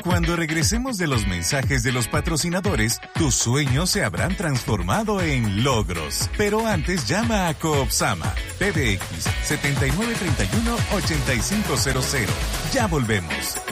Cuando regresemos de los mensajes de los patrocinadores, tus sueños se habrán transformado en logros. Pero antes llama a Coopsama, PBX 7931-8500. Ya volvemos.